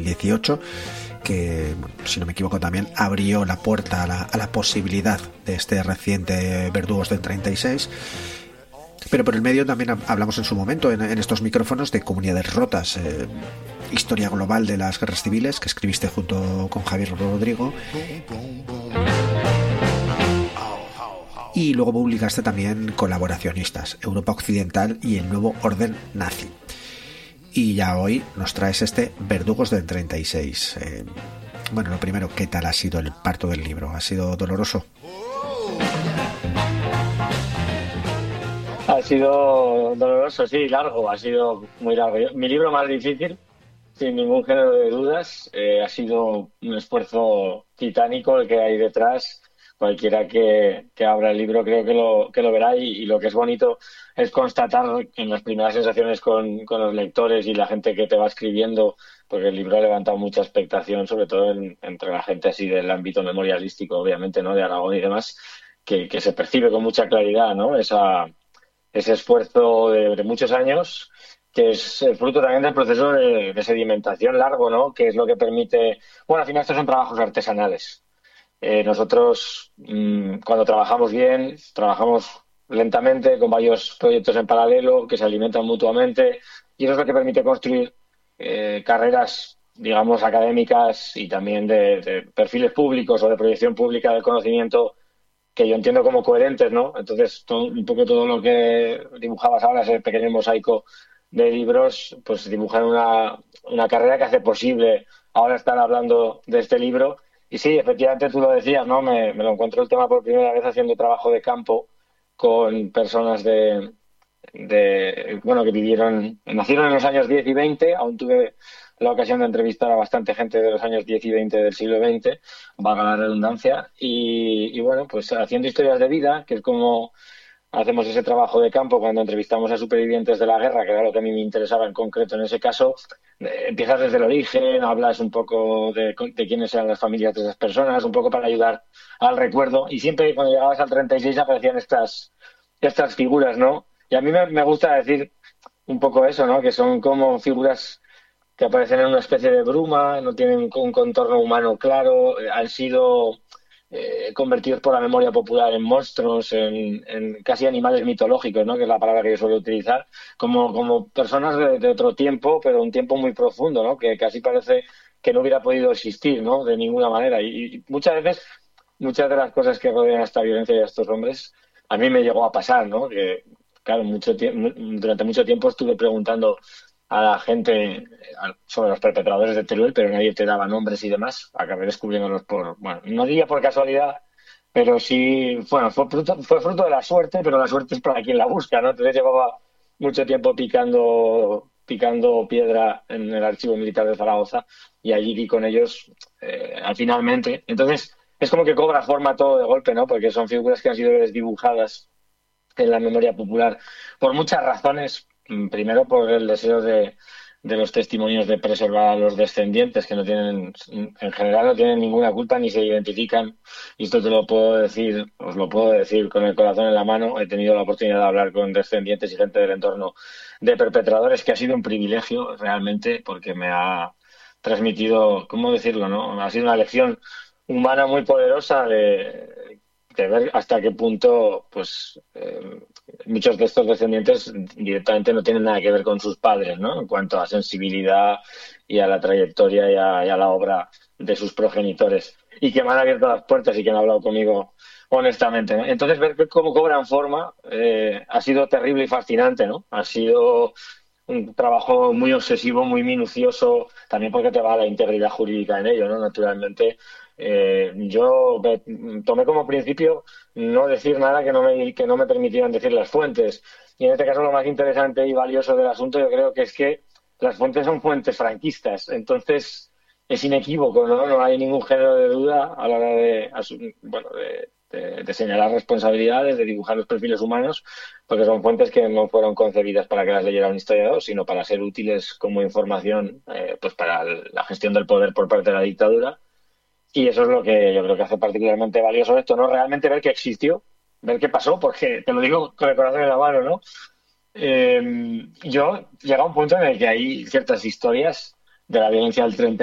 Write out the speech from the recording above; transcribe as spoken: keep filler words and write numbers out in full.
mil dieciocho, que, si no me equivoco, también abrió la puerta a la, a la posibilidad de este reciente Verdugos del treinta y seis. Pero por el medio también hablamos en su momento en, en estos micrófonos de Comunidades Rotas, eh, historia global de las guerras civiles, que escribiste junto con Javier Rodrigo. Y luego publicaste también Colaboracionistas, Europa Occidental y el Nuevo Orden Nazi. Y ya hoy nos traes este Verdugos del treinta y seis. Eh, bueno, lo primero, ¿qué tal ha sido el parto del libro? ¿Ha sido doloroso? Ha sido doloroso, sí, largo, ha sido muy largo. Mi libro más difícil, sin ningún género de dudas, eh, ha sido un esfuerzo titánico el que hay detrás. Cualquiera que, que abra el libro creo que lo, que lo verá, y, y lo que es bonito es constatar en las primeras sensaciones con, con los lectores y la gente que te va escribiendo, porque el libro ha levantado mucha expectación, sobre todo en, entre la gente así del ámbito memorialístico, obviamente, ¿no?, de Aragón y demás, que, que se percibe con mucha claridad, ¿no?, esa, ese esfuerzo de, de muchos años, que es el fruto también del proceso de, de sedimentación largo, ¿no?, que es lo que permite... Bueno, al final estos son trabajos artesanales. Eh, nosotros, mmm, cuando trabajamos bien, trabajamos lentamente con varios proyectos en paralelo que se alimentan mutuamente, y eso es lo que permite construir eh, carreras, digamos, académicas y también de, de perfiles públicos o de proyección pública del conocimiento que yo entiendo como coherentes, ¿no? Entonces, todo, un poco todo lo que dibujabas ahora, ese pequeño mosaico de libros, pues dibujan una, una carrera que hace posible ahora estar hablando de este libro. Y sí, efectivamente tú lo decías, ¿no? Me, me lo encuentro el tema por primera vez haciendo trabajo de campo con personas de, de bueno, que vivieron, nacieron en los años diez y veinte, aún tuve la ocasión de entrevistar a bastante gente de los años diez y veinte del siglo veinte, valga la redundancia, y, y bueno, pues haciendo historias de vida, que es como hacemos ese trabajo de campo cuando entrevistamos a supervivientes de la guerra, que era lo que a mí me interesaba en concreto en ese caso. Eh, empiezas desde el origen, hablas un poco de, de quiénes eran las familias de esas personas, un poco para ayudar al recuerdo, y siempre cuando llegabas al treinta y seis aparecían estas, estas figuras, ¿no? Y a mí me, me gusta decir un poco eso, ¿no?, que son como figuras que aparecen en una especie de bruma, no tienen un contorno humano claro, eh, han sido eh, convertidos por la memoria popular en monstruos, en, en casi animales mitológicos, ¿no?, que es la palabra que yo suelo utilizar, como, como personas de, de otro tiempo, pero un tiempo muy profundo, ¿no?, que casi parece que no hubiera podido existir, ¿no?, de ninguna manera. Y, y muchas veces, muchas de las cosas que rodean a esta violencia y a estos hombres, a mí me llegó a pasar, ¿no?, que claro, mucho tiempo, durante mucho tiempo estuve preguntando a la gente sobre los perpetradores de Teruel, pero nadie te daba nombres y demás. Acabé descubriéndolos por, bueno, no diría por casualidad, pero sí, bueno, fue fruto, fue fruto de la suerte, pero la suerte es para quien la busca, ¿no? Entonces llevaba mucho tiempo picando, picando piedra en el Archivo Militar de Zaragoza, y allí di con ellos eh, finalmente. Entonces es como que cobra forma todo de golpe, ¿no? Porque son figuras que han sido desdibujadas en la memoria popular por muchas razones. Primero, por el deseo de, de los testimonios de preservar a los descendientes, que no tienen, en general no tienen ninguna culpa ni se identifican. Y esto te lo puedo decir, os lo puedo decir con el corazón en la mano. He tenido la oportunidad de hablar con descendientes y gente del entorno de perpetradores, que ha sido un privilegio realmente, porque me ha transmitido, ¿cómo decirlo?, ¿no? Ha sido una lección humana muy poderosa de, de ver hasta qué punto, pues, eh, muchos de estos descendientes directamente no tienen nada que ver con sus padres, ¿no?, en cuanto a sensibilidad y a la trayectoria y a, y a la obra de sus progenitores, y que me han abierto las puertas y que han hablado conmigo honestamente, ¿no? Entonces, ver cómo cobran forma eh, ha sido terrible y fascinante, ¿no? Ha sido un trabajo muy obsesivo, muy minucioso, también porque te va la integridad jurídica en ello, ¿no? Naturalmente, eh, yo me, tomé como principio no decir nada que no me que no me permitieran decir las fuentes. Y en este caso lo más interesante y valioso del asunto, yo creo que es que las fuentes son fuentes franquistas. Entonces es inequívoco, ¿no? No hay ningún género de duda a la hora de, bueno, de, de, de señalar responsabilidades, de dibujar los perfiles humanos, porque son fuentes que no fueron concebidas para que las leyera un historiador, sino para ser útiles como información, eh, pues para la gestión del poder por parte de la dictadura. Y eso es lo que yo creo que hace particularmente valioso esto, ¿no? Realmente ver que existió, ver qué pasó, porque te lo digo con el corazón en la mano, ¿no? Eh, yo llega un punto en el que hay ciertas historias de la violencia del treinta